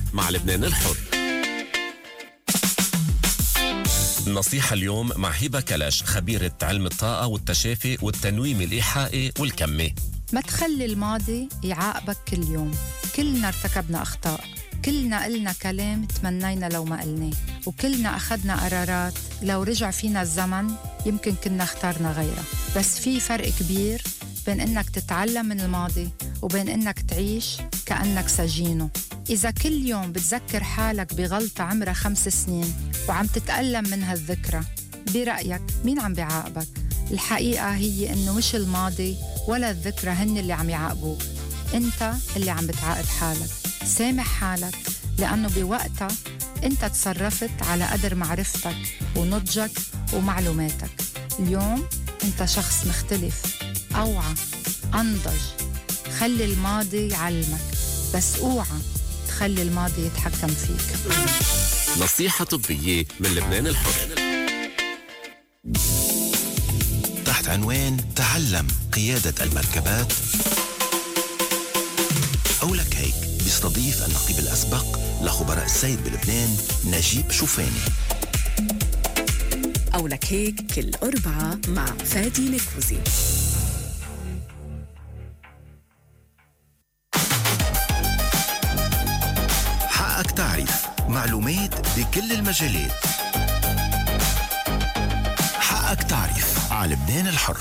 مع لبنان الحر. النصيحة اليوم مع هبة كلاش، خبيرة علم الطاقة والتشافي والتنويم الإيحائي والكمي. ما تخلي الماضي يعاقبك كل يوم. كلنا ارتكبنا أخطاء، كلنا قلنا كلام تمنينا لو ما قلناه، وكلنا أخذنا قرارات لو رجع فينا الزمن يمكن كنا اختارنا غيرها. بس في فرق كبير بين إنك تتعلم من الماضي وبين إنك تعيش كأنك سجينه. إذا كل يوم بتذكر حالك بغلطة عمرها 5 سنين وعم تتألم من هالذكرى، برأيك مين عم بيعاقبك؟ الحقيقة هي إنه مش الماضي ولا الذكرى هن اللي عم يعاقبوك، أنت اللي عم بتعاقب حالك. سامح حالك، لأنه بوقتها أنت تصرفت على قدر معرفتك ونضجك ومعلوماتك. اليوم أنت شخص مختلف، أوعى، أنضج. خلي الماضي يعلمك، بس أوعى تخلي الماضي يتحكم فيك. نصيحة طبية من لبنان الحر تحت عنوان تعلم قيادة المركبات. أو لك هيك بيستضيف النقيب الأسبق لخبراء السير بلبنان نجيب شوفاني. أو لك هيك كل أربعة مع فادي نكوزي. حقك تعرف معلومات بكل المجالات. حقك تعرف على لبنان الحر.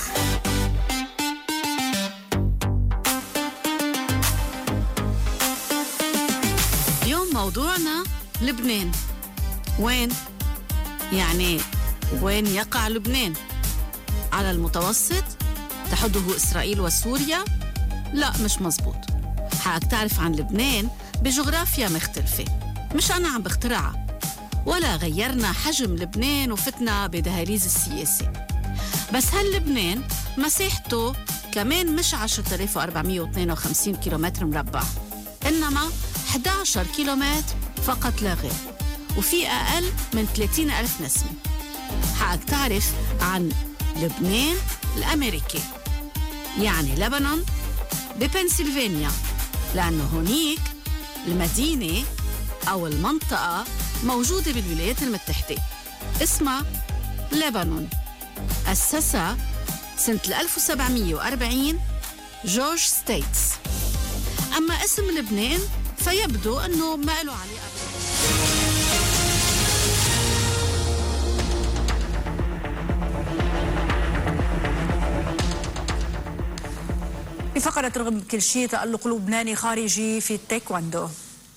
اليوم موضوعنا لبنان. وين؟ يعني وين يقع لبنان؟ على المتوسط؟ تحده إسرائيل وسوريا؟ لا، مش مزبوط. حقك تعرف عن لبنان بجغرافيا مختلفة، مش أنا عم بخترعها، ولا غيرنا حجم لبنان وفتنا بدهاليز السياسة. بس هاللبنان مساحته كمان مش 10,452 كيلومتر مربع، إنما 11 كيلومتر فقط لا غير، وفي أقل من 30,000 نسمة. حقك تعرف عن لبنان الأمريكي، يعني لبنان ببنسلفانيا، لأنه هونيك المدينة أو المنطقة موجودة بالولايات المتحدة، اسمها لبنان. أسسها سنة 1740 جورج ستيتس. أما اسم لبنان فيبدو أنه ما له علاقة. في فقرة رغم كل شيء، تألق لبناني خارجي في التايكواندو.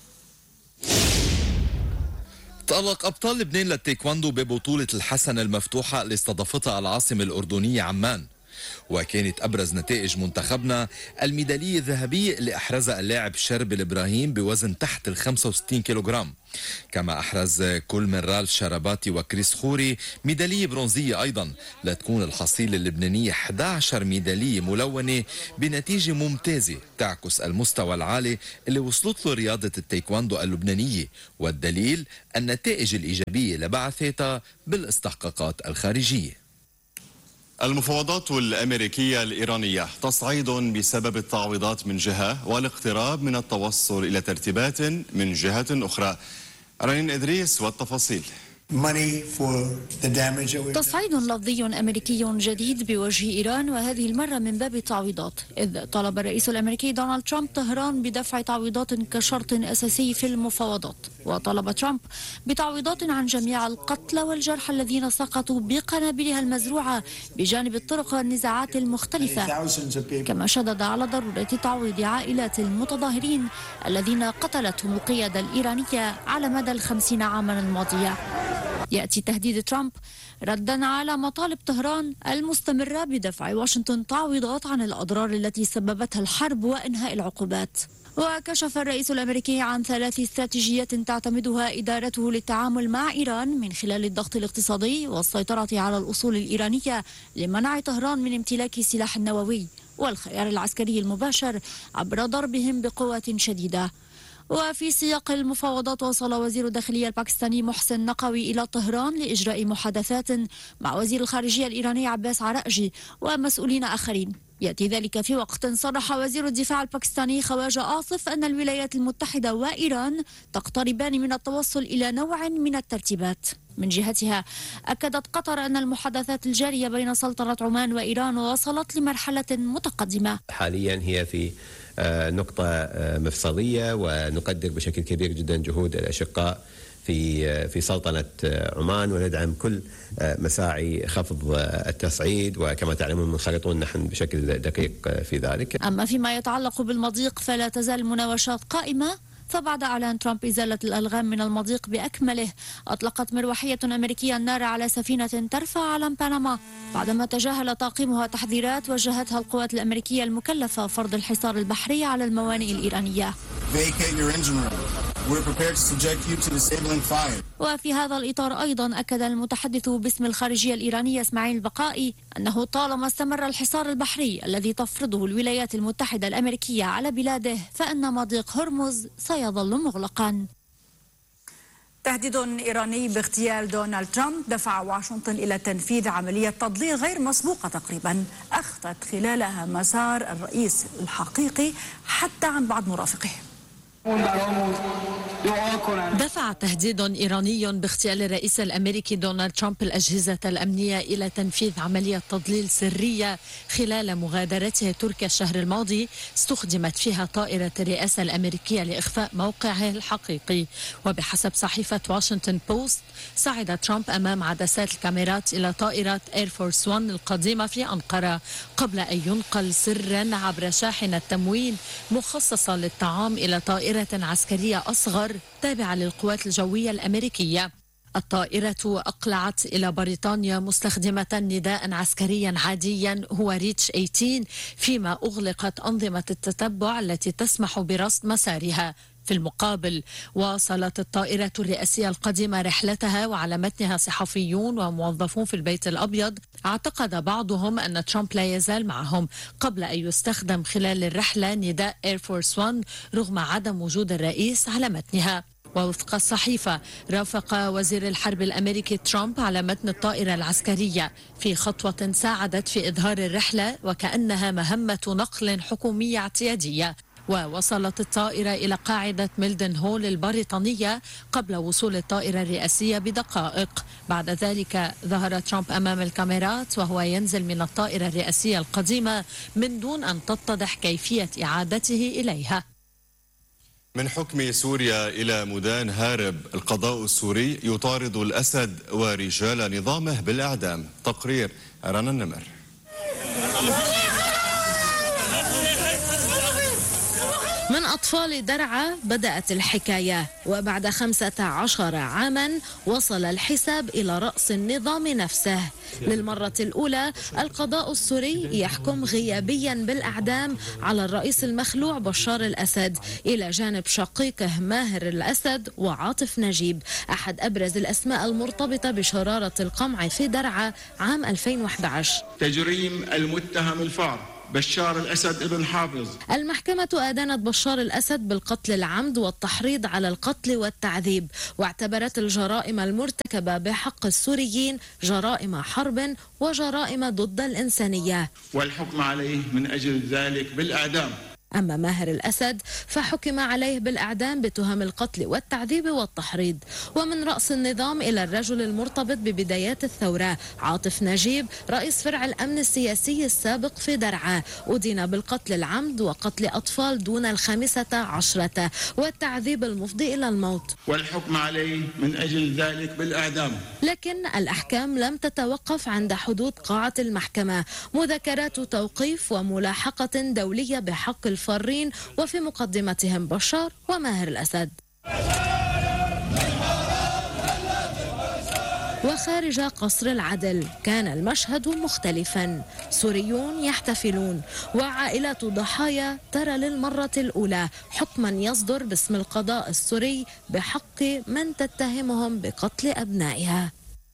تألق أبطال لبنان للتايكواندو ببطولة الحسن المفتوحة اللي استضافتها العاصمة الأردنية عمان، وكانت أبرز نتائج منتخبنا الميدالية الذهبية اللي أحرزها اللاعب شرب الإبراهيم بوزن تحت 65 كيلوغرام، كما أحرز كل من رالف شرباتي وكريس خوري ميدالية برونزية أيضا، لتكون الحصيلة اللبنانية 11 ميدالية ملونة بنتيجة ممتازة تعكس المستوى العالي اللي وصلت له رياضة التايكواندو اللبنانية، والدليل النتائج الإيجابية لبعثتها بالاستحقاقات الخارجية. المفاوضات الأمريكية الإيرانية تصعيد بسبب التعويضات من جهة والاقتراب من التوصل إلى ترتيبات من جهة أخرى. رنين إدريس والتفاصيل. تصعيد لفظي أمريكي جديد بوجه إيران، وهذه المرة من باب التعويضات، إذ طلب الرئيس الأمريكي دونالد ترامب طهران بدفع تعويضات كشرط أساسي في المفاوضات. وطلب ترامب بتعويضات عن جميع القتلى والجرحى الذين سقطوا بقنابلها المزروعة بجانب الطرق والنزاعات المختلفة، كما شدد على ضرورة تعويض عائلات المتظاهرين الذين قتلتهم القيادة الإيرانية على مدى 50 عاما الماضية. يأتي تهديد ترامب ردا على مطالب طهران المستمرة بدفع واشنطن تعويضات عن الأضرار التي سببتها الحرب وإنهاء العقوبات. وكشف الرئيس الأمريكي عن 3 استراتيجيات تعتمدها إدارته للتعامل مع إيران من خلال الضغط الاقتصادي والسيطرة على الأصول الإيرانية لمنع طهران من امتلاك السلاح النووي، والخيار العسكري المباشر عبر ضربهم بقوة شديدة. وفي سياق المفاوضات، وصل وزير الداخلية الباكستاني محسن نقوي إلى طهران لإجراء محادثات مع وزير الخارجية الإيراني عباس عراقجي ومسؤولين آخرين، يأتي ذلك في وقت صرح وزير الدفاع الباكستاني خواجة آصف أن الولايات المتحدة وإيران تقتربان من التوصل إلى نوع من الترتيبات. من جهتها أكدت قطر أن المحادثات الجارية بين سلطنة عمان وإيران وصلت لمرحلة متقدمة. حاليا هي في نقطة مفصلية، ونقدر بشكل كبير جدا جهود الأشقاء في سلطنة عمان، وندعم كل مساعي خفض التصعيد، وكما تعلمون منخرطون نحن بشكل دقيق في ذلك. أما فيما يتعلق بالمضيق فلا تزال المناوشات قائمة، فبعد إعلان ترامب إزالة الألغام من المضيق بأكمله أطلقت مروحية أمريكية النار على سفينة ترفع علم بنما بعدما تجاهل طاقمها تحذيرات وجهتها القوات الأمريكية المكلفة فرض الحصار البحري على الموانئ الإيرانية. وفي هذا الإطار أيضا أكد المتحدث باسم الخارجية الإيرانية إسماعيل البقائي أنه طالما استمر الحصار البحري الذي تفرضه الولايات المتحدة الأمريكية على بلاده فإن مضيق هرمز سيظل مغلقا. تهديد إيراني باغتيال دونالد ترامب دفع واشنطن إلى تنفيذ عملية تضليل غير مسبوقة تقريبا أخذت خلالها مسار الرئيس الحقيقي حتى عن بعض مرافقه. دفع تهديد إيراني باغتيال الرئيس الأمريكي دونالد ترامب الأجهزة الأمنية إلى تنفيذ عملية تضليل سرية خلال مغادرته تركيا الشهر الماضي استخدمت فيها طائرة الرئاسة الأمريكية لإخفاء موقعه الحقيقي. وبحسب صحيفة واشنطن بوست صعد ترامب أمام عدسات الكاميرات إلى طائرة إير فورس 1 القديمة في أنقرة قبل أن ينقل سرا عبر شاحنة تموين مخصصة للطعام إلى طائرة عسكرية أصغر تابعة للقوات الجوية الأمريكية. الطائرة أقلعت إلى بريطانيا مستخدمة نداء عسكريا عاديا هو ريتش 18، فيما أغلقت أنظمة التتبع التي تسمح برصد مسارها. في المقابل واصلت الطائرة الرئاسية القديمة رحلتها وعلى متنها صحفيون وموظفون في البيت الأبيض اعتقد بعضهم أن ترامب لا يزال معهم قبل أن يستخدم خلال الرحلة نداء إير فورس 1 رغم عدم وجود الرئيس على متنها. ووفق الصحيفة رافق وزير الحرب الأمريكي ترامب على متن الطائرة العسكرية في خطوة ساعدت في إظهار الرحلة وكأنها مهمة نقل حكومية اعتيادية. ووصلت الطائرة إلى قاعدة ميلدن هول البريطانية قبل وصول الطائرة الرئاسية بدقائق. بعد ذلك ظهر ترامب أمام الكاميرات وهو ينزل من الطائرة الرئاسية القديمة من دون أن تتضح كيفية إعادته إليها. من حكم سوريا إلى مدان هارب، القضاء السوري يطارد الأسد ورجال نظامه بالإعدام. تقرير رنا النمر. من أطفال درعا بدأت الحكاية، وبعد 15 عاما وصل الحساب إلى رأس النظام نفسه. للمرة الأولى القضاء السوري يحكم غيابيا بالإعدام على الرئيس المخلوع بشار الأسد إلى جانب شقيقه ماهر الأسد وعاطف نجيب، أحد أبرز الأسماء المرتبطة بشرارة القمع في درعا عام 2011. تجريم المتهم الفار بشار الأسد ابن حافظ. المحكمة أدانت بشار الأسد بالقتل العمد والتحريض على القتل والتعذيب، واعتبرت الجرائم المرتكبة بحق السوريين جرائم حرب وجرائم ضد الإنسانية، والحكم عليه من أجل ذلك بالإعدام. أما ماهر الأسد فحكم عليه بالإعدام بتهم القتل والتعذيب والتحريض. ومن رأس النظام إلى الرجل المرتبط ببدايات الثورة عاطف نجيب رئيس فرع الأمن السياسي السابق في درعا، أدين بالقتل العمد وقتل أطفال دون 15 والتعذيب المفضي إلى الموت، والحكم عليه من أجل ذلك بالإعدام. لكن الأحكام لم تتوقف عند حدود قاعة المحكمة. مذكرات توقيف وملاحقة دولية بحق الفارين وفي مقدمتهم بشار وماهر الأسد. وخارج قصر العدل كان المشهد مختلفا، سوريون يحتفلون وعائلات ضحايا ترى للمرة الأولى حكما يصدر باسم القضاء السوري بحق من تتهمهم بقتل أبنائها.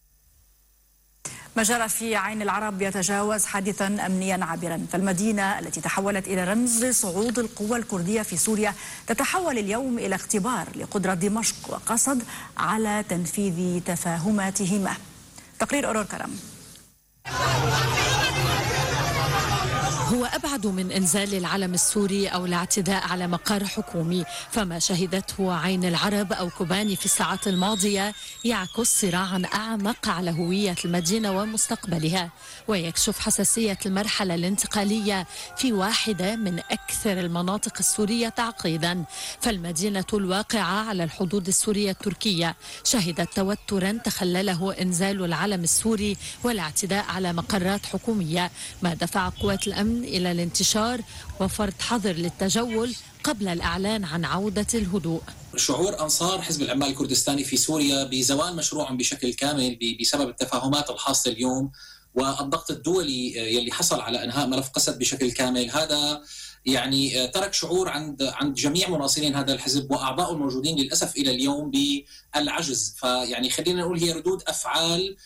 ما جرى في عين العرب يتجاوز حادثا أمنيا عابرا، فالمدينة التي تحولت إلى رمز صعود القوى الكردية في سوريا تتحول اليوم إلى اختبار لقدرة دمشق وقصد على تنفيذ تفاهماتهما. تقرير أورور كرم. هو وأبعد من إنزال العلم السوري أو الاعتداء على مقر حكومي، فما شهدته عين العرب أو كوباني في الساعات الماضية يعكس صراعا أعمق على هوية المدينة ومستقبلها، ويكشف حساسية المرحلة الانتقالية في واحدة من أكثر المناطق السورية تعقيدا. فالمدينة الواقعة على الحدود السورية التركية شهدت توترا تخلله إنزال العلم السوري والاعتداء على مقرات حكومية، ما دفع قوات الأمن إلى الانتشار وفرض حظر للتجول قبل الإعلان عن عودة الهدوء. شعور أنصار حزب العمال الكردستاني في سوريا بزوال مشروعهم بشكل كامل بسبب التفاهمات الحاصلة اليوم والضغط الدولي يلي حصل على إنهاء ملف قسد بشكل كامل، هذا يعني ترك شعور عند جميع مناصرين هذا الحزب وأعضائه الموجودين للأسف إلى اليوم بالعجز. فيعني خلينا نقول هي ردود أفعال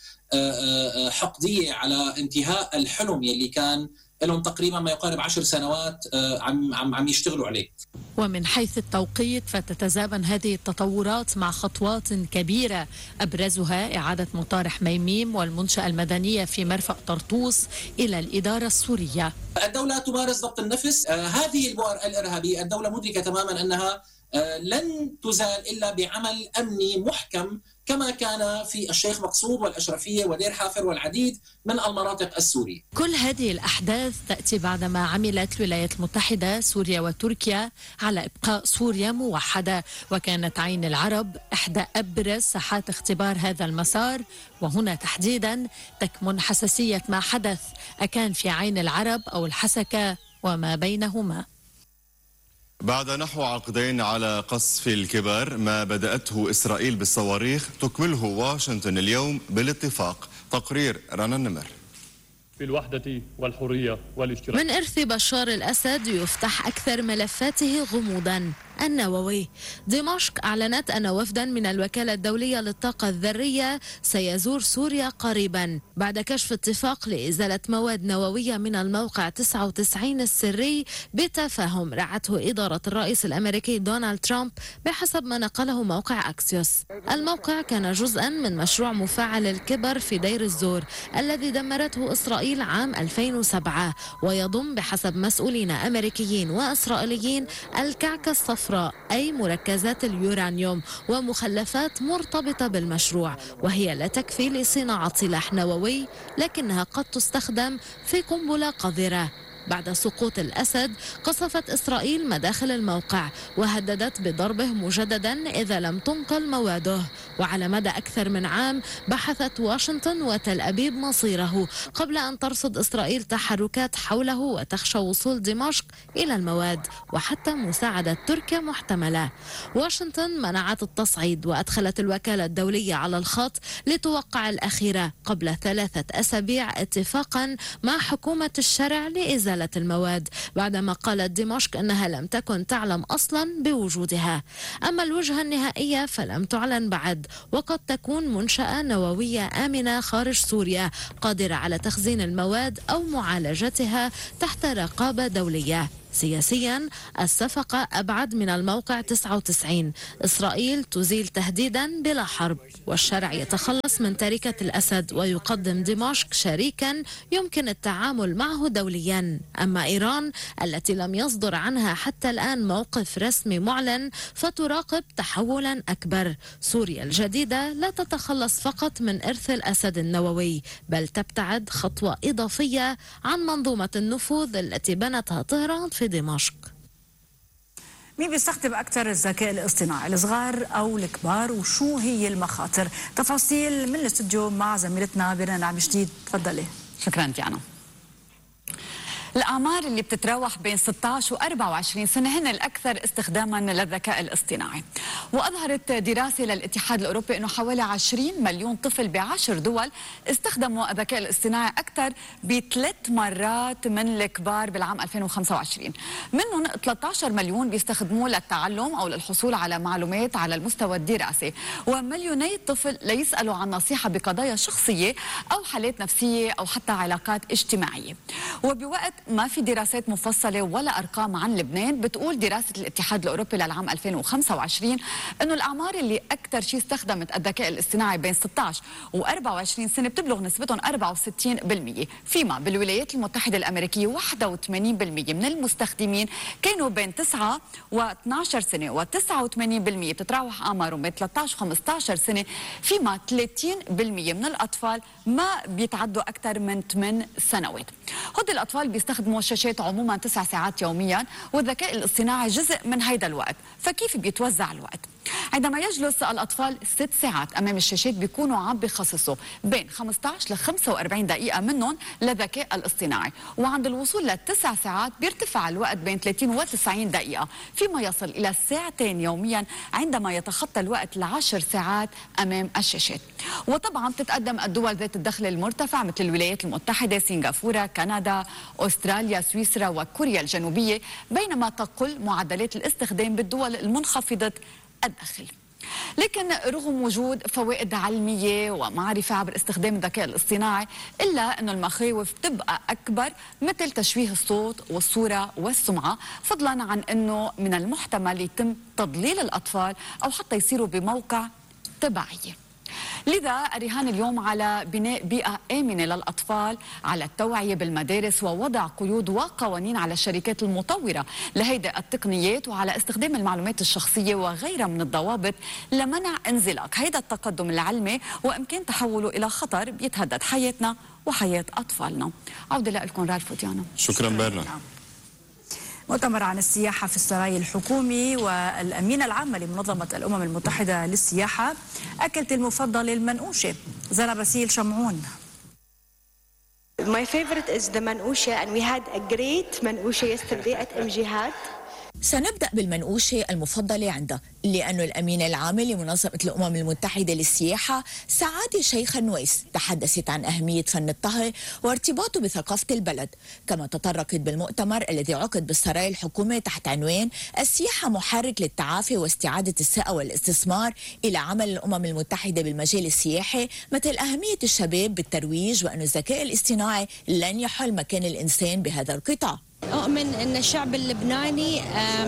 حقدية على انتهاء الحلم يلي كان لهم تقريبا ما يقارب 10 سنوات عم يشتغلوا عليه. ومن حيث التوقيت فتتزامن هذه التطورات مع خطوات كبيرة أبرزها إعادة مطار حميميم والمنشأة المدنية في مرفأ طرطوس إلى الإدارة السورية. الدولة تمارس ضبط النفس، هذه البؤر الإرهابية الدولة مدركة تماما أنها لن تزال إلا بعمل أمني محكم كما كان في الشيخ مقصود والأشرفية ودير حافر والعديد من المناطق السورية. كل هذه الأحداث تأتي بعدما عملت الولايات المتحدة سوريا وتركيا على إبقاء سوريا موحدة، وكانت عين العرب إحدى أبرز ساحات اختبار هذا المسار، وهنا تحديدا تكمن حساسية ما حدث أكان في عين العرب أو الحسكة وما بينهما. بعد نحو عقدين على قصف الكبار ما بدأته إسرائيل بالصواريخ تكمله واشنطن اليوم بالاتفاق. تقرير رنا النمر. بالوحدة والحرية والاشتراك. من إرث بشار الأسد يفتح أكثر ملفاته غموضا النووي. دمشق أعلنت أن وفدا من الوكالة الدولية للطاقة الذرية سيزور سوريا قريبا بعد كشف اتفاق لإزالة مواد نووية من الموقع 99 السري بتفاهم رعته إدارة الرئيس الأمريكي دونالد ترامب بحسب ما نقله موقع أكسيوس. الموقع كان جزءا من مشروع مفاعل الكبر في دير الزور الذي دمرته إسرائيل عام 2007، ويضم بحسب مسؤولين أمريكيين وإسرائيليين الكعكة الصفراء أي مركزات اليورانيوم ومخلفات مرتبطة بالمشروع، وهي لا تكفي لصناعة سلاح نووي لكنها قد تستخدم في قنبلة قذرة. بعد سقوط الأسد قصفت إسرائيل مداخل الموقع وهددت بضربه مجددا إذا لم تنقل مواده، وعلى مدى أكثر من عام بحثت واشنطن وتل أبيب مصيره قبل أن ترصد إسرائيل تحركات حوله وتخشى وصول دمشق إلى المواد وحتى مساعدة تركيا محتملة. واشنطن منعت التصعيد وأدخلت الوكالة الدولية على الخط لتوقع الأخيرة قبل 3 أسابيع اتفاقا مع حكومة الشرع لإزالة المواد بعدما قالت دمشق أنها لم تكن تعلم أصلا بوجودها. أما الوجهة النهائية فلم تعلن بعد، وقد تكون منشأة نووية آمنة خارج سوريا قادرة على تخزين المواد أو معالجتها تحت رقابة دولية. سياسيا الصفقة أبعد من الموقع 99. إسرائيل تزيل تهديدا بلا حرب، والشرع يتخلص من تركة الأسد ويقدم دمشق شريكا يمكن التعامل معه دوليا. أما إيران التي لم يصدر عنها حتى الآن موقف رسمي معلن فتراقب تحولا أكبر. سوريا الجديدة لا تتخلص فقط من إرث الأسد النووي، بل تبتعد خطوة إضافية عن منظومة النفوذ التي بنتها طهران في دمشق. مين بيستخدم أكثر الذكاء الاصطناعي، الصغار أو الكبار، وشو هي المخاطر؟ تفاصيل من الاستوديو مع زميلتنا برنا عبد الجديد. تفضلي. شكرا ديانا. الأعمار اللي بتتراوح بين 16 و 24 سنة هن الأكثر استخداما للذكاء الاصطناعي، وأظهرت دراسة للاتحاد الأوروبي أنه حوالي 20 مليون طفل ب10 دول استخدموا الذكاء الاصطناعي أكثر ب3 مرات من الكبار بالعام 2025. منهم 13 مليون بيستخدموه للتعلم أو للحصول على معلومات على المستوى الدراسي، ومليوني طفل ليسألوا عن نصيحة بقضايا شخصية أو حالات نفسية أو حتى علاقات اجتماعية. وبوقت ما في دراسات مفصلة ولا أرقام عن لبنان. بتقول دراسة الاتحاد الأوروبي للعام 2025 أنه الأعمار اللي أكثر شيء استخدمت الذكاء الاصطناعي بين 16 و24 سنة بتبلغ نسبتهم 64%، فيما بالولايات المتحدة الأمريكية 81% من المستخدمين كانوا بين 9 و12 سنة، و89% بتتراوح أعمارهم بين 13 و15 سنة، فيما 30% من الأطفال ما بيتعدوا أكثر من 8 سنوات. هودي الأطفال بيستخدموا الشاشات عموما 9 ساعات يوميا، والذكاء الاصطناعي جزء من هيدا الوقت. فكيف بيتوزع الوقت؟ عندما يجلس الأطفال 6 ساعات أمام الشاشات بيكونوا عم بيخصصوا بين 15 ل 45 دقيقة منهم للذكاء الاصطناعي، وعند الوصول ل9 ساعات بيرتفع الوقت بين 30 و 90 دقيقة، فيما يصل إلى 2 ساعات يوميا عندما يتخطى الوقت ل10 ساعات أمام الشاشات. وطبعا بتتقدم الدول ذات الدخل المرتفع مثل الولايات المتحدة، سنغافورة، كندا، أستراليا، سويسرا وكوريا الجنوبية، بينما تقل معدلات الاستخدام بالدول المنخفضة الدخل. لكن رغم وجود فوائد علمية ومعرفة عبر استخدام الذكاء الاصطناعي، إلا أن المخاوف تبقى أكبر، مثل تشويه الصوت والصورة والسمعة، فضلا عن أنه من المحتمل يتم تضليل الأطفال أو حتى يصيروا بموقع تبعية. لذا الرهان اليوم على بناء بيئة آمنة للأطفال، على التوعية بالمدارس ووضع قيود وقوانين على الشركات المطورة لهيدا التقنيات، وعلى استخدام المعلومات الشخصية وغيرها من الضوابط لمنع انزلاق هيدا التقدم العلمي وإمكان تحوله إلى خطر بيتهدد حياتنا وحياة أطفالنا. عودة لكم رالف وديانا. شكرا بيرنا. مؤتمر عن السياحة في السراي الحكومي، والأمينة العامة لمنظمة الأمم المتحدة للسياحة أكلت المفضل المنقوشة. زرع باسيل شمعون. My favorite is the منقوشة and we had a great منقوشة yesterday at MJHAD. سنبدأ بالمنقوشة المفضلة عندها، لأنه الأمينة العامة لمنظمة الأمم المتحدة للسياحة سعادة شيخ النويس تحدثت عن أهمية فن الطهي وارتباطه بثقافة البلد. كما تطرقت بالمؤتمر الذي عقد بالسراي الحكومي تحت عنوان السياحة محرك للتعافي واستعادة الثقة والاستثمار إلى عمل الأمم المتحدة بالمجال السياحي، مثل أهمية الشباب بالترويج، وأن الذكاء الاصطناعي لن يحل مكان الإنسان بهذا القطاع. أؤمن أن الشعب اللبناني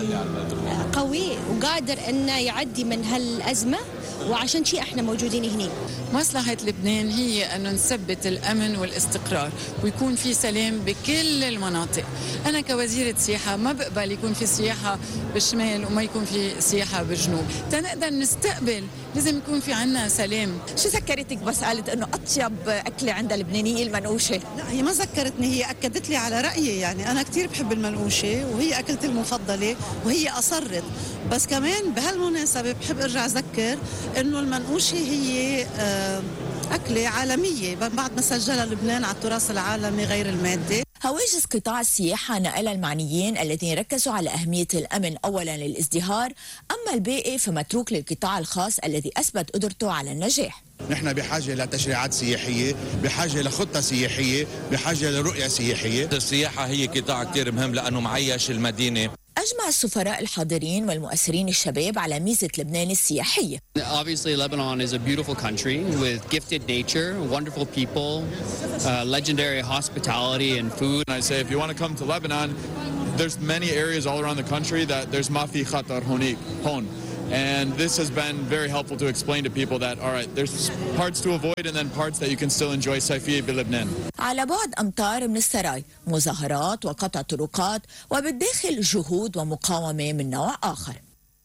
قوي وقادر أنه يعدي من هالأزمة، وعشان شيء احنا موجودين هنا. مصلحة لبنان هي أن نثبت الأمن والاستقرار ويكون في سلام بكل المناطق. أنا كوزيرة سياحة ما بقبل يكون في سياحة بالشمال وما يكون في سياحة بالجنوب. تنقدر نستقبل لازم يكون في عنا سلام. شو ذكرتك بس قالت أنه أطيب أكلة عند اللبنانية المنقوشة؟ لا، هي ما ذكرتني، هي أكدت لي على رأيي. يعني أنا كتير بحب المنقوشة وهي أكلتي المفضلة وهي أصرت. بس كمان بهالمناسبة بحب أرجع أذكر إنه المنقوشة هي أكلة عالمية بعد ما سجلها لبنان على التراث العالمي غير المادي. هواجس قطاع السياحة نقل المعنيين الذين ركزوا على أهمية الأمن أولا للازدهار، أما الباقي فمتروك للقطاع الخاص الذي أثبت قدرته على النجاح. نحن بحاجة لتشريعات سياحية، بحاجة لخطة سياحية، بحاجة لرؤية سياحية. السياحة هي قطاع كتير مهم لأنه معيش المدينة. أجمع السفراء الحاضرين والمؤثرين الشباب على ميزة لبنان السياحية. Obviously, Lebanon is a beautiful country with gifted nature, wonderful people, legendary hospitality and food. I say if you want to come to Lebanon, there's many areas all around the country that there's ما في خطر هون. And this has been very helpful to explain to people that, all right, there's parts to avoid and then parts that you can still enjoy صيفية بلبنان. على بعد أمتار من السراي مظاهرات وقطع طرقات، وبالداخل جهود ومقاومة من نوع آخر.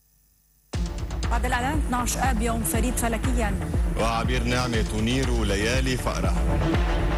بعد الإعلان 12 آب يوم فريد فلكيا، وعبير نعمة تنير ليالي فأرة.